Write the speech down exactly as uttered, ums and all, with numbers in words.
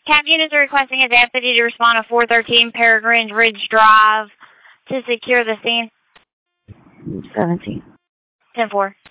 CAP units are requesting a deputy to respond to four thirteen Peregrine Ridge Drive to secure the scene. seventeen. ten four.